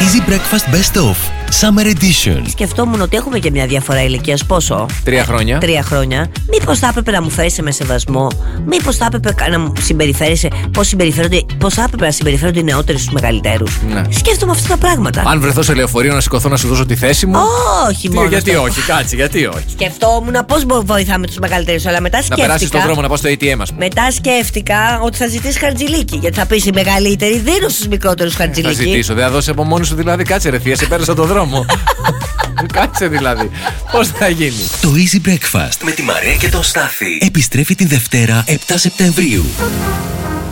Easy Breakfast Best Of Summer Edition. Σκεφτόμουν ότι έχουμε και μια διαφορά ηλικίας. Πόσο? 3 χρόνια. 3 χρόνια. Μήπως θα έπρεπε να μου φέρεσαι με σεβασμό? Μήπως θα έπρεπε να μου συμπεριφέρεσαι πώς θα έπρεπε να συμπεριφέρονται οι νεότεροι στους μεγαλύτερους? Ναι. Σκέφτομαι αυτά τα πράγματα. Αν βρεθώ σε λεωφορείο να σηκωθώ να σου δώσω τη θέση μου. Όχι μόνο. Γιατί όχι, κάτσε, γιατί όχι. Σκεφτόμουν πώς βοηθάμε τους μεγαλύτερους, αλλά μετά σκέφτηκα. Να περάσει στον δρόμο να πάω στο ATM, ας πούμε. Μετά σκέφτηκα ότι θα ζητήσει χαρτζηλίκι. Γιατί θα πει οι μεγαλύτεροι δίνουν στους μικρότερους χαρτζηλίκι. Θα ζητήσω, δεν θα δώσει από μόνη σου δηλαδή. Κάτσε ρε θεία, σε πέρασα τον δρόμο. Κάτσε δηλαδή. Πώς θα γίνει? Το Easy Breakfast με τη Μαρία και τον Στάθη επιστρέφει την Δευτέρα 7 Σεπτεμβρίου.